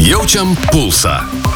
Jaučiam pulsą.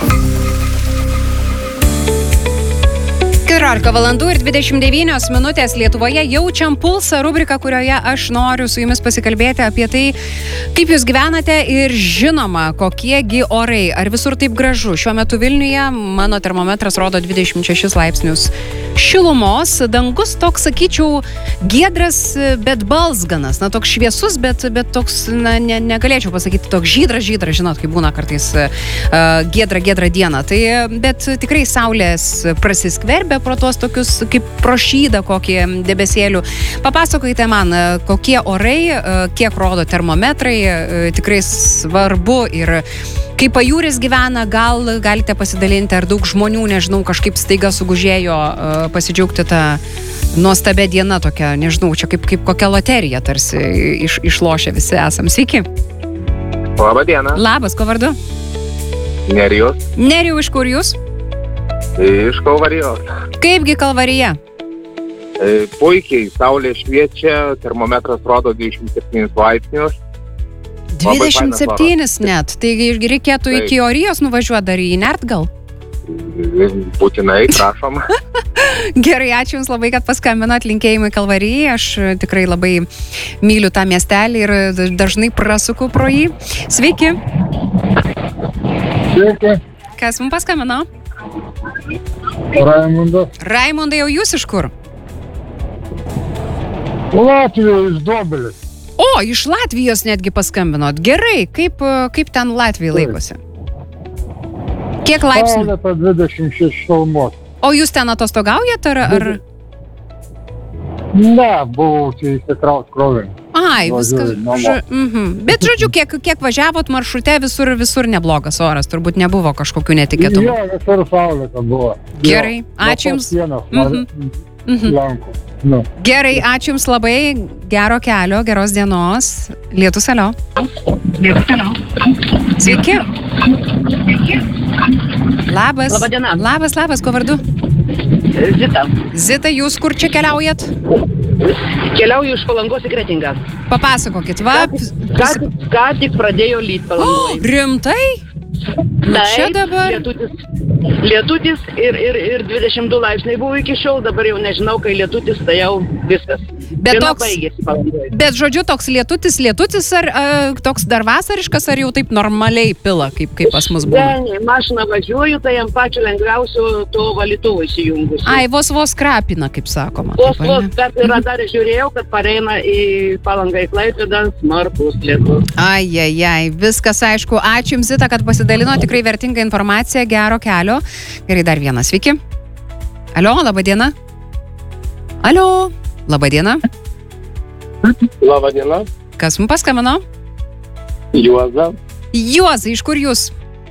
14 valandų ir 29 minutės Lietuvoje jaučiam pulsą, rubrika, kurioje aš noriu su jumis pasikalbėti apie tai, kaip jūs gyvenate ir žinoma, kokiegi orai. Ar visur taip gražu? Šiuo metu Vilniuje mano termometras rodo 26 laipsnius šilumos. Dangus toks, sakyčiau, giedras, bet balzganas. Na, toks šviesus, bet toks, negalėčiau pasakyti, toks žydras, žinot, kaip būna kartais giedra diena. Tai, bet tikrai saulės prasiskverbia pro tuos tokius kaip prošydą kokį debesėlių. Papasakokite man, kokie orai, kiek rodo termometrai, tikrai svarbu ir kaip pajūris gyvena, gal galite pasidalinti, ar daug žmonių, nežinau, kažkaip staiga sugužėjo pasidžiaugti tą nuostabę dieną tokią, nežinau, čia kaip kokia loterija tarsi išlošia visi esam. Sveiki. Labą dieną. Labas, ko vardu? Nerijus. Nerijau, iš kur jūs? Iš Kalvarijos. Kaipgi Kalvarija? Puikiai, saulė šviečia, termometras rodo 27 laipsnius. 27 net, taigi reikėtų iki Orijos nuvažiuoti dar į Nert gal? Būtinai, prašom. Gerai, ačiū Jums labai, kad paskambinot, linkėjimai Kalvarijai, aš tikrai labai myliu tą miestelį ir dažnai prasuku pro jį. Sveiki. Sveiki. Kas mums paskambino? Raimundas. Raimundai, jau jūs iš kur? Latvija iš Dobelis. O, iš Latvijos netgi paskambinot. Gerai, kaip ten Latvija laikosi? Kiek laipsnių? Saulė per 26 šilumos. O jūs ten atostogaujat ar? Ne, buvau čia įsitraut krovinį. Ai, viskas. Bet žodžiu, kiek važiavot maršrute, visur neblogas oras, turbūt nebuvo kažkokių netikėtumų. Jo, visur saulė buvo. Gerai, ačiū Jums. Gerai, ačiū Jums labai, gero kelio, geros dienos. Lietus, alio. Sveiki. Labas. Labadiena. Labas, ko vardu? Zita. Zita, jūs kur čia keliaujat? Keliauju iš Palangos į Kretingą. Papasakokit, va. Ką tik pradėjo lyt Palangoje. Rimtai? Čia dabar? Lietutis ir 22 laipsniai buvo iki šiol, dabar jau nežinau, kai lietutis, tai jau viskas. Bet žodžiu, toks lietutis ar toks dar vasariškas, ar jau taip normaliai pila, kaip pas mus buvo? Ne, mašiną važiuoju, tai jam pačiu lengviausiu to valytuvo įsijungus. Ai, vos krapina, kaip sakoma. Vos, bet radarį žiūrėjau, kad pareina į Palangą į Klaipėdą smarkus lietus. Ai, viskas aišku. Ačiū Jums, Zita, kad pasidalino, tikrai vertinga informacija, gero kelio. Gerai, dar vienas, sveiki. Alio, laba diena. Alio, laba diena. Labą dieną. Kas mums paskambino? Juozas. Juozai, iš kur jūs?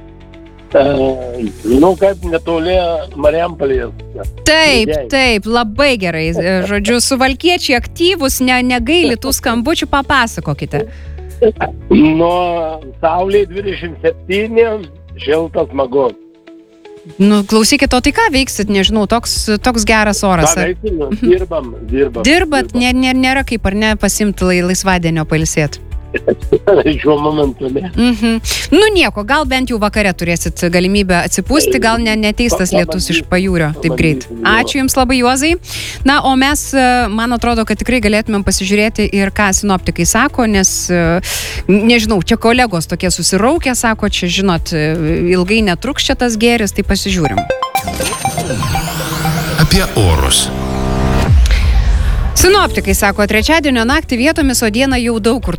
Kaip netoli Marijampolės. Taip, labai gerai. Žodžiu, suvalkiečiai aktyvus, negaili tų skambučių, papasakokite. Nuo saulė 27, šiltas smagu. Nu, klausykit, o tai ką veiksit, nežinau, toks geras oras. Dirbam. Dirbat, nėra kaip ar ne pasimti laisvadienio pailsėt. Šiuo momentu ne. Nu nieko, gal bent jau vakare turėsit galimybę atsipūsti, gal neteis tas lietus iš pajūrio taip greit. Ačiū Jums labai, Juozai. Na, o mes, man atrodo, kad tikrai galėtumėm pasižiūrėti ir ką sinoptikai sako, nes, nežinau, čia kolegos tokie susiraukę, sako, čia, žinot, ilgai netruks čia tas gėris, tai pasižiūrim. Apie orus. Sinoptikai sako, trečiadienio naktį vietomis, o dieną jau daug kur